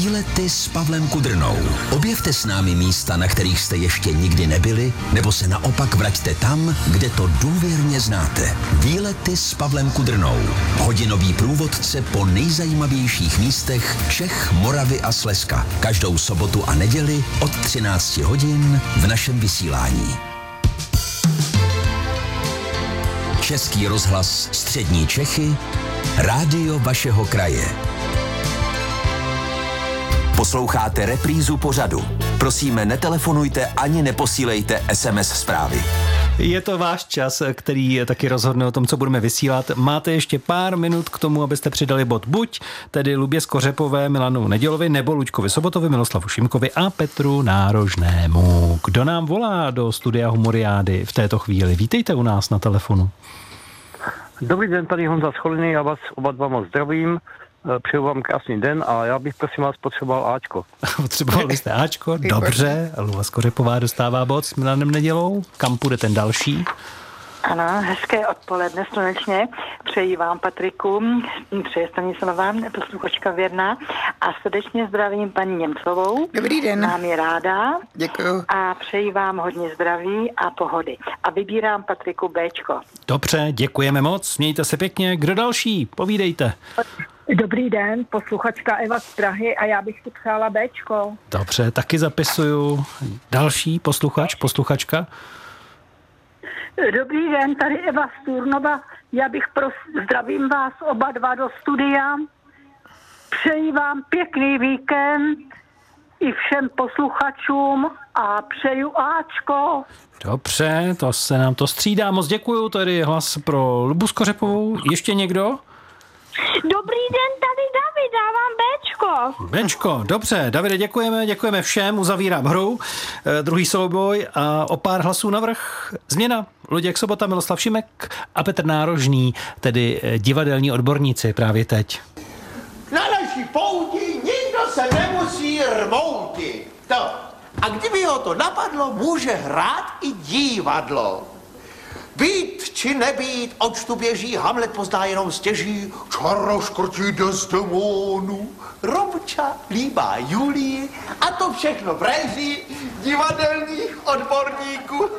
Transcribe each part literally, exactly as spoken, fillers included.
Výlety s Pavlem Kudrnou. Objevte s námi místa, na kterých jste ještě nikdy nebyli, nebo se naopak vraťte tam, kde to důvěrně znáte. Výlety s Pavlem Kudrnou. Hodinový průvodce po nejzajímavějších místech Čech, Moravy a Slezska. Každou sobotu a neděli od třinácti hodin v našem vysílání. Český rozhlas Střední Čechy, rádio vašeho kraje. Posloucháte reprízu pořadu. Prosíme, netelefonujte ani neposílejte es em es zprávy. Je to váš čas, který taky rozhodne o tom, co budeme vysílat. Máte ještě pár minut k tomu, abyste přidali bod buď, tedy Lubě Skořepové, Milanu Nedělovi, nebo Luďkovi Sobotovi, Miloslavu Šimkovi a Petru Nárožnému. Kdo nám volá do studia Humoriády v této chvíli? Vítejte u nás na telefonu. Dobrý den, tady Honza Scholiny, já vás oba dva moc zdravím. Přeju vám krásný den a já bych prosím vás potřeboval Ačko. Potřeboval byste Ačko? Dobře. Luba Skořepová dostává bod s Milanem Nedělou. Kam půjde ten další? Ano, hezké odpoledne slunečně. Přeji vám, Patriku, přeji Stanislava, posluchačka věrná a srdečně zdravím paní Němcovou. Dobrý den. Mám je ráda. Děkuju. A přeji vám hodně zdraví a pohody. A vybírám, Patriku, Béčko. Dobře, děkujeme moc. Mějte se pěkně. Kdo další? Povídejte. Dobrý den, posluchačka Eva z Prahy a já bych si přála Béčko. Dobře, taky zapisuju. Další posluchač, posluchačka. Dobrý den, tady Eva z Turnova. Já bych pros... zdravím vás oba dva do studia. Přeji vám pěkný víkend i všem posluchačům a přeju Ačko. Dobře, to se nám to střídá. Moc děkuju, tady je hlas pro Lubu Skořepovou. Ještě někdo? Dobrý den, tady David, dávám Béčko. Béčko, dobře, Davide, děkujeme, děkujeme všem, uzavírám hru. E, druhý souboj a o pár hlasů navrch změna. Luděk Sobota, Miloslav Šimek a Petr Nárožný, tedy divadelní odborníci právě teď. Na naší pouti nikdo se nemusí rmouti. To. A kdyby ho to napadlo, může hrát i divadlo. Být či nebýt, očtu běží, Hamlet pozná jenom stěží, Čaro škrtí Desdemonu, Robča líbá Julii a to všechno v režii divadelních odborníků.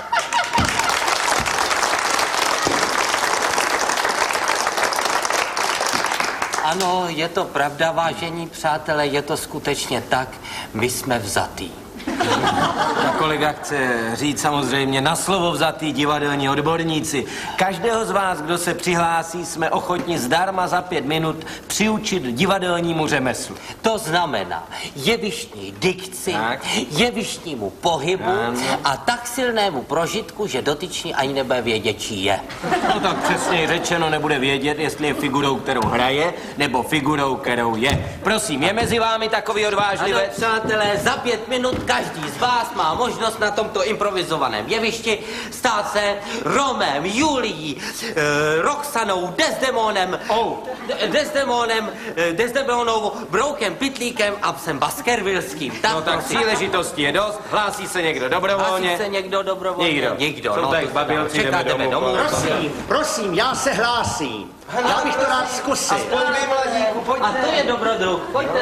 Ano, je to pravda, vážení přátelé, je to skutečně tak, my jsme vzatý. A kolega chce říct samozřejmě na slovo vzatý divadelní odborníci. Každého z vás, kdo se přihlásí, jsme ochotni zdarma za pět minut přiučit divadelnímu řemeslu. To znamená jevištní dikci, tak. Jevištnímu pohybu ano. A tak silnému prožitku, že dotyčný ani nebude vědět, čí je. No tak přesně řečeno, nebude vědět, jestli je figurou, kterou hraje, nebo figurou, kterou je. Prosím, je mezi vámi takový odvážlivec? Ano, přátelé, za pět minut každý z vás má možnost na tomto improvizovaném jevišti stát se Romem, Julií, e, Roxanou, Desdemonem, oh. Desdemonem, e, Desdemonou, Broukem, Pitlíkem a psem Baskervilským. Tak, no tak příležitosti je dost. Hlásí se někdo dobrovolně? Hlásí se někdo dobrovolně? Nikdo. Nikdo. Jsou no, tak babilci, jdeme domů. domů. Prosím, prosím, já se hlásím. Já bych to rád zkusil. Aspoň vy, mladíku, pojďte. A to je dobrodruh, pojďte.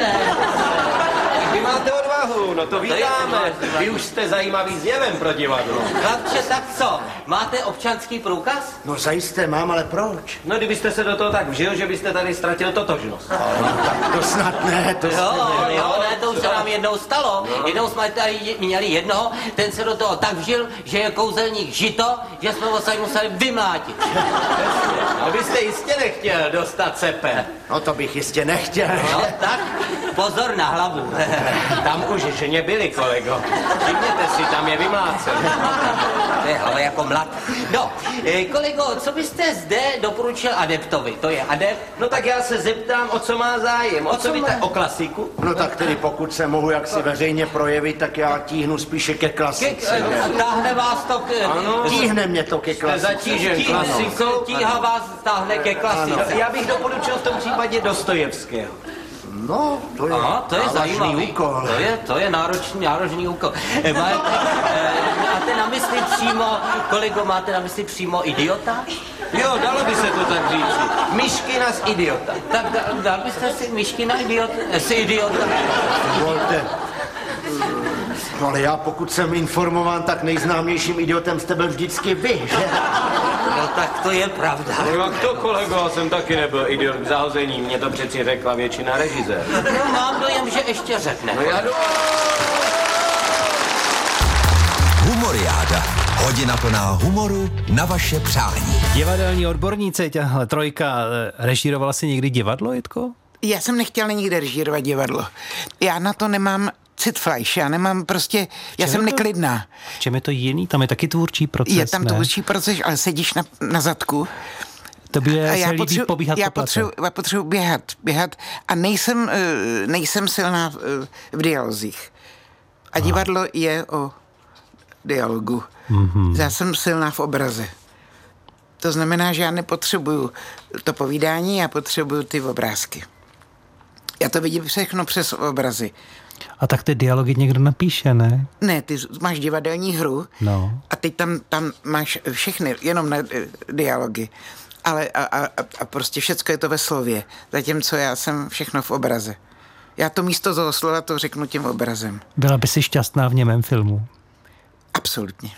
Vy máte odvahu, no to vítáme. Vy už jste zajímavý zjevem pro divadlo. Chlapče, tak co? Máte občanský průkaz? No zajisté mám, ale proč? No kdybyste se do toho tak vžil, že byste tady ztratil totožnost. No, tak to snad ne, to jo, snad ne. Jo, ne, to už se nám jednou stalo. No. Jednou jsme tady měli jednoho, ten se do toho tak vžil, že je kouzelník žito, že jsme ho tady museli vymlátit. No byste jistě nechtěl dostat cepe. No to bych jistě nechtěl. No tak, pozor na hlavu. Tam už ženě byli, kolego. Všimněte si, tam je vymlácen. To je hlava jako mlad. No, kolego, co byste zde doporučil adeptovi? To je adept? No tak já se zeptám, o co má zájem. O, o co víte? O klasiku? No tak tedy pokud se mohu jaksi veřejně projevit, tak já tíhnu spíše ke klasice. Ke, táhne vás to k... Ano. Tíhne mě to ke klasice. Jste zatížen klasikou. Tíha vás táhne ke klasice. Ano. Já bych doporučil v tom případě Dostojevského. No, to je, Aha, to je zajímavý úkol. To je, to je náročný, náročný úkol. Máte, máte na mysli přímo, kolego, máte na mysli přímo idiota? Jo, dalo by se to tak říci. Myškina z idiota. Tak da, dal byste si myškina idiot, z idiota? Volte. No ale já, pokud jsem informován, tak nejznámějším idiotem jste byl vždycky vy, že? No tak to je pravda. No jak to, kolego, já jsem taky nebyl idiot k zahození, mě to přeci řekla většina režisér. No mám dojem, že ještě řekne. No já do... Humoriáda. Hodina plná humoru na vaše přání. Divadelní odborníci, tahle trojka, režírovala si někdy divadlo, Jitko? Já jsem nechtěla nikdy režírovat divadlo. Já na to nemám citfleisch, já nemám prostě, já jsem to, neklidná. V čem je to jiný? Tam je taky tvůrčí proces, Je tam ne? tvůrčí proces, ale sedíš na, na zadku. Tobě A se já líbí potřebuji, pobíhat já po place. potřebuji, já potřebuji běhat, běhat a nejsem, eh, nejsem silná v, eh, v dialozích. A divadlo je o dialogu. Mm-hmm. Já jsem silná v obraze. To znamená, že já nepotřebuju to povídání, já potřebuju ty obrázky. Já to vidím všechno přes obrazy. A tak ty dialogy někdo napíše, ne? Ne, ty máš divadelní hru No. a teď tam, tam máš všechny, jenom na eh, dialogy. Ale a, a, a prostě všecko je to ve slově. Zatímco já jsem všechno v obraze. Já to místo toho slova to řeknu tím obrazem. Byla by si šťastná v němém filmu? Absolutně.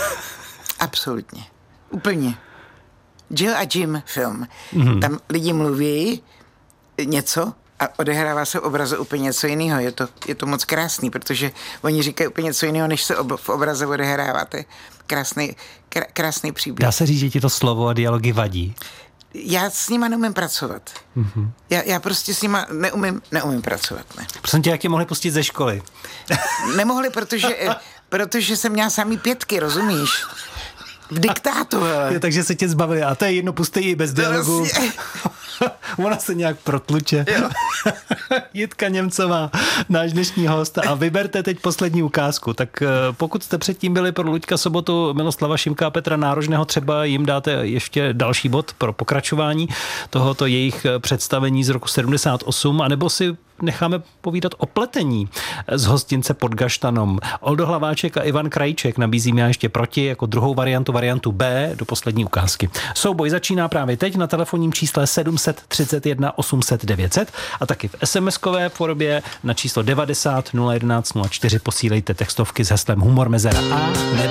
Absolutně. Úplně. Jill a Jim film. Mm-hmm. Tam lidi mluví něco a odehrává se v obraze úplně něco jiného. Je to, je to moc krásný, protože oni říkají úplně něco jiného, než se ob, v obraze odehráváte. Krásný, krá, krásný příběh. Dá se říct, že ti to slovo a dialogy vadí? Já s nima neumím pracovat. Mm-hmm. Já, já prostě s nima neumím, neumím pracovat. Ne. Prosím tě, jak tě mohli pustit ze školy? Nemohli, protože, protože jsem měla samý pětky, rozumíš? V diktátu, hele. Jo, takže se tě zbavili. A to je jedno, pustej ji bez dialogu. Ona se nějak protluče. Jitka Němcová, náš dnešní host. A vyberte teď poslední ukázku. Tak pokud jste předtím byli pro Luďka Sobotu, Miloslava Šimka a Petra Nárožného, třeba jim dáte ještě další bod pro pokračování tohoto jejich představení z roku sedmdesát osm, anebo si necháme povídat o pletení z hostince pod Gaštanom. Oldo Hlaváček a Ivan Krajíček nabízím já ještě proti jako druhou variantu, variantu B do poslední ukázky. Souboj začíná právě teď na telefonním čísle sedm set třicet jedna osm set devět set a taky v es em eskové podobě na číslo devadesát nula jedenáct nula čtyři posílejte textovky s heslem Humor Mezera A.